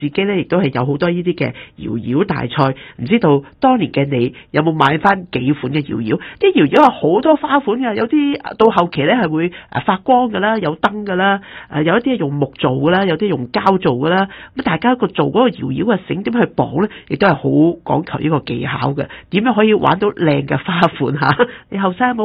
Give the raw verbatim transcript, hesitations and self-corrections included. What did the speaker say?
自己咧亦都係有好多呢啲嘅搖搖大賽，唔知道當年嘅你有冇買翻幾款嘅搖搖？啲搖搖有好多花款嘅，有啲到後期咧係會誒發光㗎啦，有燈㗎啦，誒有一啲係用木做㗎啦，有啲用膠做㗎啦。咁大家個做嗰個搖搖嘅繩點去綁咧，亦都係好講求呢個技巧嘅。點樣可以玩到靚嘅花款嚇？你後生有冇